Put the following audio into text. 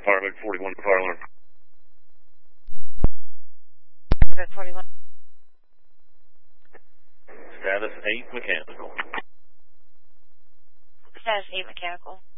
Corvette 41, fire alarm. Corvette 41. Status 8 mechanical. Status 8 mechanical.